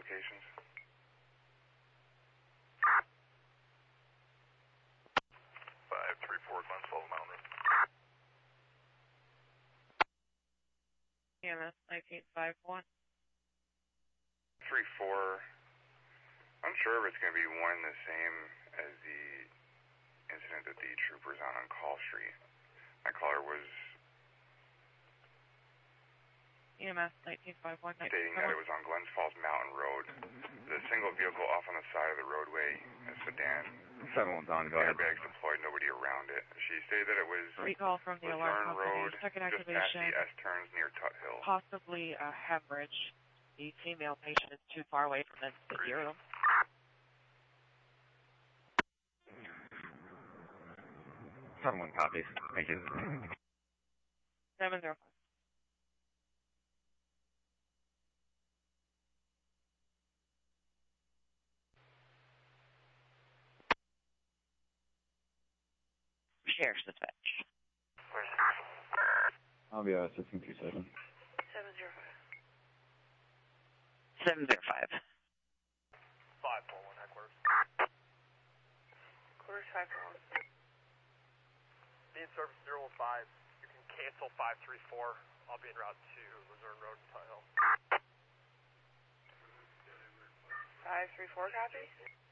locations. 534 Glens Falls Mountain Road. EMS 1951. 3-4. Unsure if it's going to be one the same as the incident that the troopers on Call Street. My caller was EMS 1951. stating that it was on Glens Falls Mountain Road. The single vehicle off on the side of the roadway, a sedan. 7-1's on, go ahead. Airbags deployed, nobody around it. She stated that it was Recall from the alarm Luzerne company. Road, Second just past activation. the S-turns near Tut Hill. Possibly a hemorrhage. The female patient is too far away from the room. 7-1 copies. Thank you. 705. Sheriff's dispatch. Where's it? I'll be assisting 27. 705. 541 headquarters. Quarters 541. Being service 015, you can cancel 534. I'll be en route to Luzerne Road in Tut Hill. 534 copy?